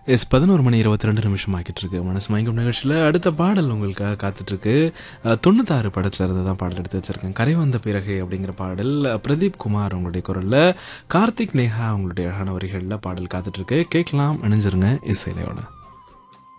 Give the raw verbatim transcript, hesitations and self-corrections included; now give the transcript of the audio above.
S பதினொரு மணி இருபத்தி ரெண்டு நிமிஷம் ஆகிட்டு இருக்கு. மனசு மயங்கும் நிகழ்ச்சியில் அடுத்த பாடல் உங்களுக்காக காத்துட்ருக்கு. தொண்ணூத்தாறு படத்தில் இருந்து தான் பாடல் எடுத்து வச்சிருக்கேன். கரை வந்த பிறகு அப்படிங்கிற பாடல் பிரதீப் குமார் அவங்களுடைய குரலில், கார்த்திக் நேஹா அவங்களுடைய அழகான வரிகளில் பாடல் காத்துட்ருக்கு. கேட்கலாம், இணைஞ்சிருங்க இசையிலையோட.